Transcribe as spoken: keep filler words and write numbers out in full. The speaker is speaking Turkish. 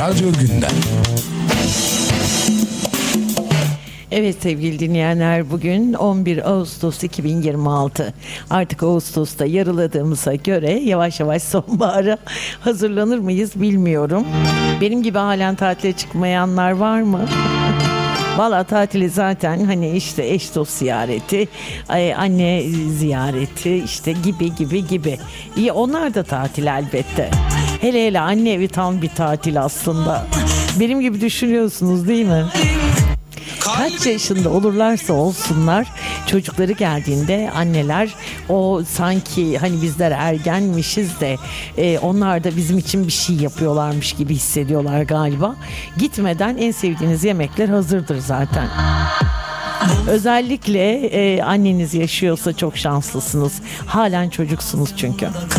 Radyo Gündem. Evet sevgili dinleyenler, bugün on bir Ağustos iki bin yirmi altı. Artık Ağustos'ta yarıladığımıza göre yavaş yavaş sonbahara hazırlanır mıyız bilmiyorum. Benim gibi halen tatile çıkmayanlar var mı? Valla tatili zaten hani işte eş dost ziyareti, anne ziyareti işte gibi gibi gibi. İyi, onlar da tatil elbette. Hele hele anne evi tam bir tatil aslında. Benim gibi düşünüyorsunuz değil mi? Kaç yaşında olurlarsa olsunlar, çocukları geldiğinde anneler o sanki hani bizler ergenmişiz de e, onlar da bizim için bir şey yapıyorlarmış gibi hissediyorlar galiba. Gitmeden en sevdiğiniz yemekler hazırdır zaten. Özellikle e, anneniz yaşıyorsa çok şanslısınız. Halen çocuksunuz çünkü.